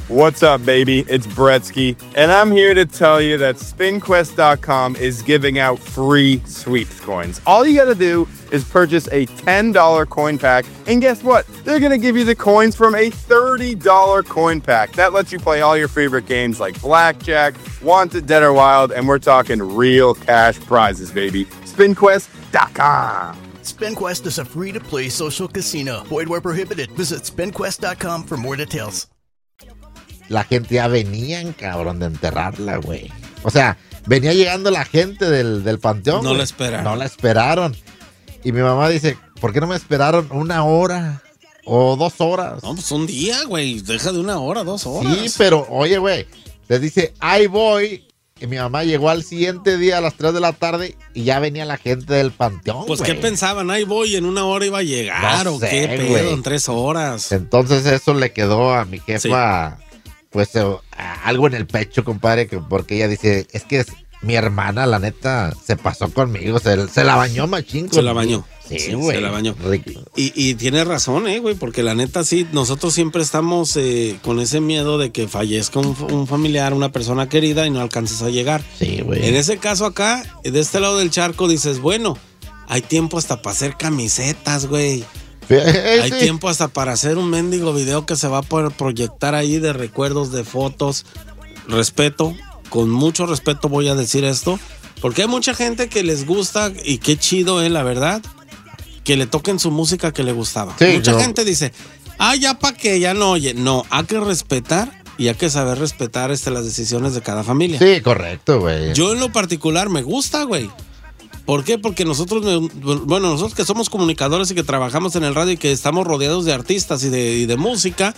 What's up, baby? It's Bretsky, and I'm here to tell you that SpinQuest.com is giving out free sweeps coins. All you gotta do is purchase a $10 coin pack, and guess what? They're gonna give you the coins from a $30 coin pack. That lets you play all your favorite games like Blackjack, Wanted, Dead or Wild, and we're talking real cash prizes, baby. SpinQuest.com. SpinQuest is a free-to-play social casino. Void where prohibited. Visit SpinQuest.com for more details. La gente ya venían, cabrón, de enterrarla, güey. O sea, venía llegando la gente del panteón. No güey. la esperaron. No la esperaron. Y mi mamá dice, ¿por qué no me esperaron 1 hora o 2 horas? No, pues un día, güey. Deja de 1 hora, 2 horas. Sí, pero, oye, güey, les dice, ahí voy. Y mi mamá llegó al siguiente día a las 3 de la tarde y ya venía la gente del panteón, Pues, güey. ¿qué pensaban? Ahí voy, en 1 hora iba a llegar, No o sé, qué pedo, güey. en 3 horas. Entonces eso le quedó a mi jefa, pues, algo en el pecho, compadre, porque ella dice, es que mi hermana, la neta, se pasó conmigo, se la bañó machín. Se la bañó. Sí, güey. Se la bañó. Y tiene razón, güey, porque la neta sí, nosotros siempre estamos con ese miedo de que fallezca un familiar, una persona querida y no alcances a llegar. Sí, güey. En ese caso acá, de este lado del charco, dices, bueno, hay tiempo hasta para hacer camisetas, güey. Hay tiempo hasta para hacer un mendigo video que se va a poder proyectar ahí de recuerdos, de fotos. Respeto, con mucho respeto voy a decir esto, porque hay mucha gente que les gusta y qué chido es, la verdad, que le toquen su música que le gustaba. Sí, Mucha gente dice, ya pa' que ya no oye. No, hay que respetar y hay que saber respetar las decisiones de cada familia. Sí, correcto, güey. Yo en lo particular me gusta, güey. ¿Por qué? Porque nosotros que somos comunicadores y que trabajamos en el radio y que estamos rodeados de artistas y de música,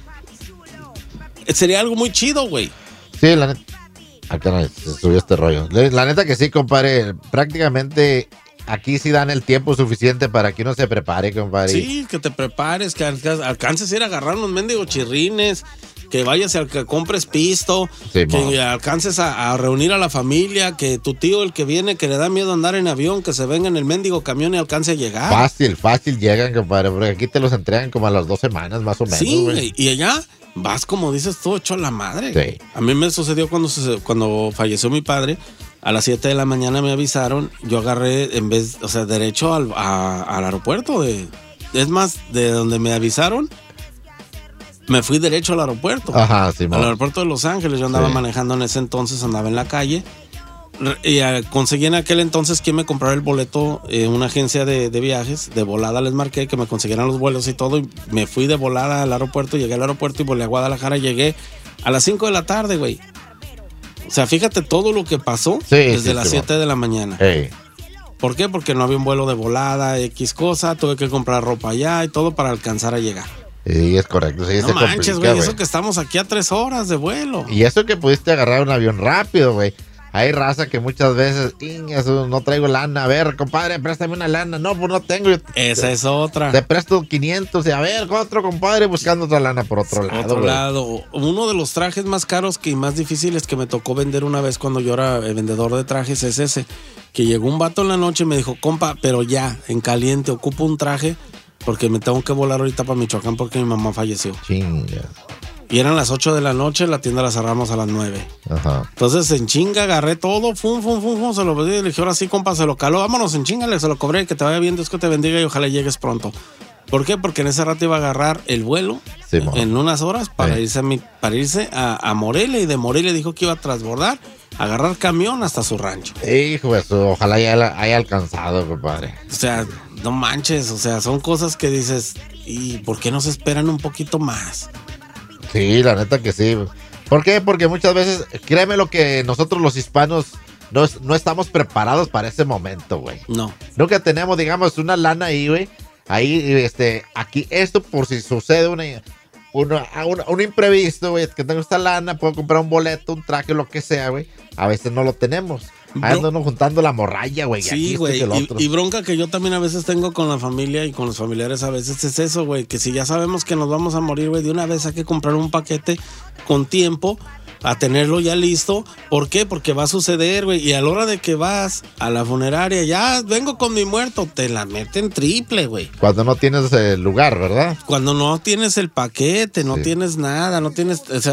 sería algo muy chido, güey. Sí, la neta. Acá se subió este rollo. La neta que sí, compadre. Prácticamente aquí sí dan el tiempo suficiente para que uno se prepare, compadre. Sí, que te prepares, que alcances a ir a agarrar unos mendigos chirrines, que vayas a que compres pisto, Sí, que alcances a reunir a la familia, que tu tío, el que viene, que le da miedo andar en avión, que se venga en el mendigo camión y alcance a llegar. Fácil llegan, compadre, porque aquí te los entregan como a las 2 semanas, más o menos. Sí, güey. y allá vas, como dices tú, hecho la madre. Sí. A mí me sucedió cuando falleció mi padre. A las 7 de la mañana me avisaron. Yo agarré, derecho al aeropuerto. Es más, de donde me avisaron, me fui derecho al aeropuerto. Ajá, sí, al aeropuerto de Los Ángeles. Yo andaba manejando en ese entonces, andaba en la calle. Y conseguí en aquel entonces que me comprara el boleto, una agencia de viajes. De volada les marqué que me consiguieran los vuelos y todo. Y me fui de volada al aeropuerto. Llegué al aeropuerto y volé a Guadalajara. Llegué a las 5 de la tarde, güey. O sea, fíjate todo lo que pasó desde las 7 de la mañana. Hey. ¿Por qué? Porque no había un vuelo de volada, X cosa. Tuve que comprar ropa allá y todo para alcanzar a llegar. Sí, es correcto. Sí, No manches, güey. Eso que estamos aquí a 3 horas de vuelo. Y eso que pudiste agarrar un avión rápido, güey. Hay raza que muchas veces, no traigo lana. A ver, compadre, préstame una lana. No, pues no tengo. Esa es otra. Te presto 500. Y a ver, otro compadre buscando otra lana por otro lado. Uno de los trajes más caros y más difíciles que me tocó vender una vez cuando yo era vendedor de trajes es ese. Que llegó un vato en la noche y me dijo, compa, pero ya, en caliente, ocupo un traje porque me tengo que volar ahorita para Michoacán porque mi mamá falleció. Chinga. Y eran las 8 de la noche, la tienda la cerramos a las 9. Ajá. Entonces en chinga agarré todo, se lo pedí, le dije, ahora sí, compa, se lo caló, vámonos en chinga, se lo cobré, que te vaya bien, Dios que te bendiga y ojalá llegues pronto. ¿Por qué? Porque en ese rato iba a agarrar el vuelo en unas horas para irse a Morelia, y de Morelia dijo que iba a transbordar, agarrar camión hasta su rancho. Hijo, eso, ojalá haya alcanzado, compadre. O sea, no manches, o sea, son cosas que dices, ¿y por qué no se esperan un poquito más? Sí, la neta que sí. ¿Por qué? Porque muchas veces, créeme lo que nosotros los hispanos no estamos preparados para ese momento, güey. No. Nunca tenemos, digamos, una lana ahí, güey. Ahí, aquí, esto por si sucede un imprevisto, güey, que tengo esta lana, puedo comprar un boleto, un traje, lo que sea, güey. A veces no lo tenemos. Ahí andamos juntando la morralla, güey. Sí, güey. Y bronca que yo también a veces tengo con la familia y con los familiares a veces es eso, güey. Que si ya sabemos que nos vamos a morir, güey, de una vez hay que comprar un paquete con tiempo a tenerlo ya listo. ¿Por qué? Porque va a suceder, güey. Y a la hora de que vas a la funeraria, ya vengo con mi muerto, te la meten triple, güey. Cuando no tienes el lugar, ¿verdad? Cuando no tienes el paquete, no tienes nada, no tienes... O sea,